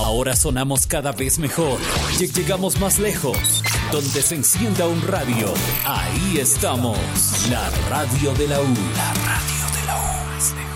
Ahora sonamos cada vez mejor. Llegamos más lejos. Donde se encienda un radio, ahí estamos. La radio de la U. La radio de la U es mejor.